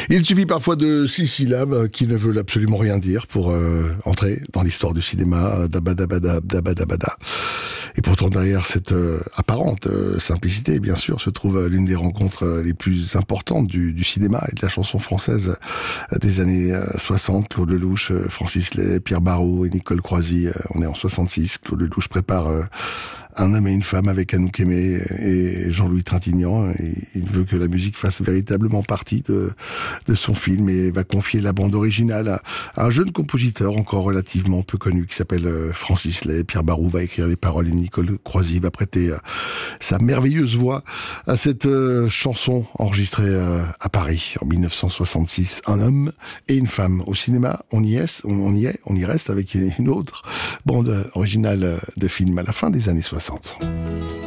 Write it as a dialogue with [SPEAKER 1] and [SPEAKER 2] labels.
[SPEAKER 1] Il suffit parfois de 6 syllabes qui ne veulent absolument rien dire pour entrer dans l'histoire du cinéma. Dabadabada, dabadabada. Et pourtant derrière cette apparente simplicité, bien sûr, se trouve l'une des rencontres les plus importantes du cinéma et de la chanson française des années 60. Claude Lelouch, Francis Lay, Pierre Barrault et Nicole Croisy. On est en 66. Claude Lelouch prépare Un homme et une femme avec Anouk Aimée et Jean-Louis Trintignant. Et il veut que la musique fasse véritablement partie de son film et va confier la bande originale à un jeune compositeur encore relativement peu connu qui s'appelle Francis Lay. Pierre Barrault va écrire les paroles et Nicole Croisy va prêter sa merveilleuse voix à cette chanson enregistrée à Paris en 1966. Un homme et une femme. Au cinéma, on y reste avec une autre bande originale de film à la fin des années 60.